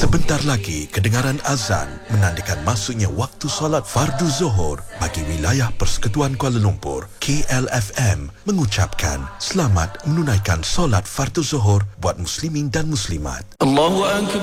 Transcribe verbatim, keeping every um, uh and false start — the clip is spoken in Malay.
Sebentar lagi kedengaran azan menandakan masuknya waktu solat fardu Zuhur bagi wilayah Persekutuan Kuala Lumpur. K L F M mengucapkan selamat menunaikan solat fardu Zuhur buat muslimin dan muslimat. Allahu Akbar.